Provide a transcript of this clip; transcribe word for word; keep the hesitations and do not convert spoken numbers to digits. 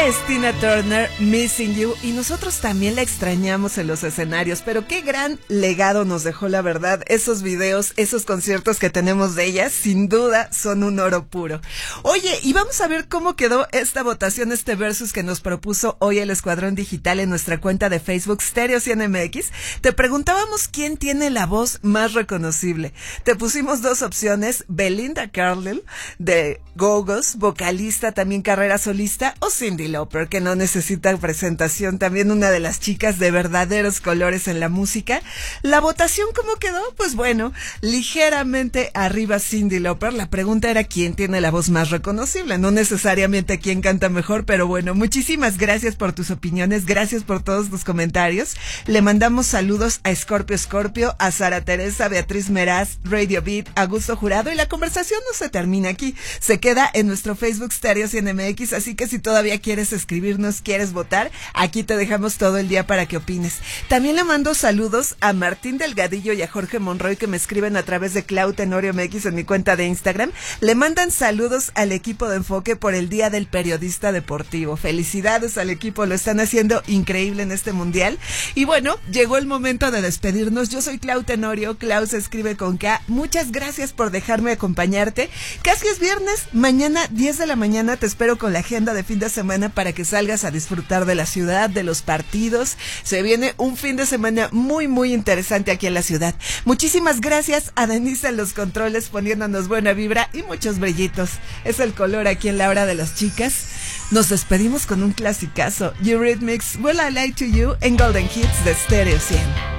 es Tina Turner, Missing You, y nosotros también la extrañamos en los escenarios, pero qué gran legado nos dejó, la verdad. Esos videos, esos conciertos que tenemos de ella, sin duda son un oro puro. Oye, y vamos a ver cómo quedó esta votación, este versus que nos propuso hoy el Escuadrón Digital en nuestra cuenta de Facebook Stereo cien M X. Te preguntábamos quién tiene la voz más reconocible. Te pusimos dos opciones: Belinda Carlisle de Go-Go's, vocalista, también carrera solista, o Cyndi Lauper, que no necesita presentación, también una de las chicas de verdaderos colores en la música. La votación, ¿cómo quedó? Pues bueno, ligeramente arriba Cyndi Lauper. La pregunta era quién tiene la voz más reconocible, no necesariamente quién canta mejor, pero bueno, muchísimas gracias por tus opiniones, gracias por todos tus comentarios. Le mandamos saludos a Scorpio Scorpio, a Sara Teresa, Beatriz Meraz, Radio Beat, Augusto Jurado, y la conversación no se termina aquí, se queda en nuestro Facebook Stereo cien M X, así que si todavía quieres escribirnos, quieres votar, aquí te dejamos todo el día para que opines. También le mando saludos a Martín Delgadillo y a Jorge Monroy, que me escriben a través de Clau Tenorio M X en mi cuenta de Instagram. Le mandan saludos al equipo de Enfoque por el Día del Periodista Deportivo. Felicidades al equipo, lo están haciendo increíble en este mundial. Y bueno, llegó el momento de despedirnos. Yo soy Clau Tenorio, Clau se escribe con K. Muchas gracias por dejarme acompañarte. Casi es viernes, mañana diez de la mañana te espero con la agenda de fin de semana para que salgas a disfrutar de la ciudad, de los partidos. Se viene un fin de semana muy muy interesante aquí en la ciudad. Muchísimas gracias a Denise en los controles poniéndonos buena vibra y muchos brillitos. Es el color aquí en la hora de las chicas. Nos despedimos con un clasicazo, Eurythmics, Will I Lie to You, en Golden Hits de Stereo cien.